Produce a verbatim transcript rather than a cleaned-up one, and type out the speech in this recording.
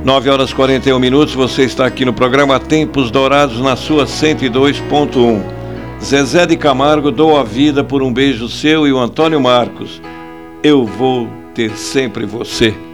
nove horas e quarenta e um minutos, você está aqui no programa Tempos Dourados, na sua cento e dois ponto um. Zezé de Camargo, Dou a Vida por um Beijo Seu, e o Antônio Marcos, Eu Vou Ter Sempre Você.